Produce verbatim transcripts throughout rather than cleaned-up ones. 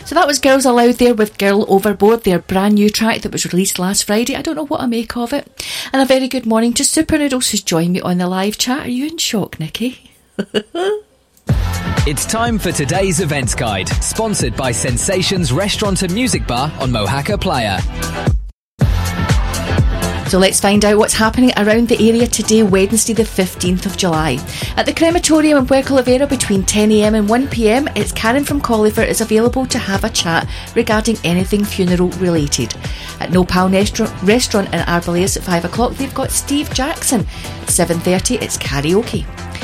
So that was Girls Aloud there with Girl Overboard, their brand new track that was released last Friday. I don't know what I make of it. And a very good morning to Super Noodles, who's joined me on the live chat. Are you in shock, Nikki? It's time for today's events guide, sponsored by Sensations Restaurant and Music Bar on Mohaca Playa. So let's find out what's happening around the area today, Wednesday the fifteenth of July. At the Crematorium in Puerto Lavera between ten a m and one p m, it's Karen from Colliver is available to have a chat regarding anything funeral related. At No Pal Restaurant, restaurant in Arboleas at five o'clock, they've got Steve Jackson. At seven thirty, it's karaoke.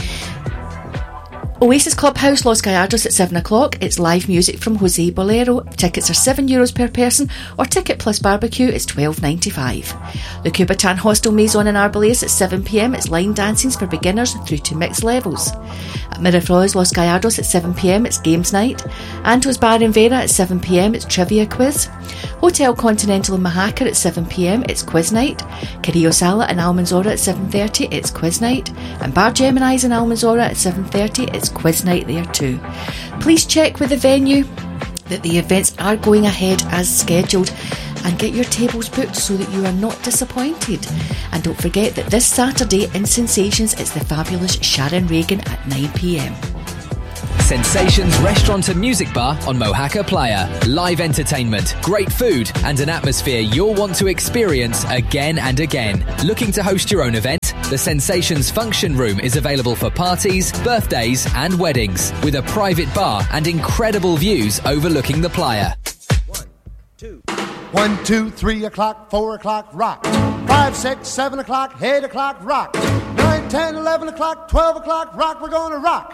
Oasis Clubhouse, Los Gallardos at seven o'clock. It's live music from Jose Bolero. Tickets are seven euros per person, or ticket plus barbecue is twelve ninety-five. The Cubatan Hostel Maison in Arboleas at seven p m. It's line dancings for beginners through to mixed levels. At Miraflores, Los Gallardos at seven p m. It's games night. Anto's Bar in Vera at seven p m. It's trivia quiz. Hotel Continental in Mohaca at seven p m. It's quiz night. Carrillo Sala in Almanzora at seven thirty. It's quiz night. And Bar Gemini's in Almanzora at seven thirty. It's quiz night there too. Please check with the venue that the events are going ahead as scheduled and get your tables booked so that you are not disappointed. And don't forget that this Saturday in Sensations it's the fabulous Sharon Reagan at nine p m. Sensations Restaurant and Music Bar on Mohaca Playa. Live entertainment, great food, and an atmosphere you'll want to experience again and again. Looking to host your own event? The Sensations Function Room is available for parties, birthdays, and weddings, with a private bar and incredible views overlooking the playa. One, two. One, two, three o'clock, four o'clock, rock. Five, six, seven o'clock, eight o'clock, rock. Nine, ten, eleven o'clock, twelve o'clock, rock. We're gonna rock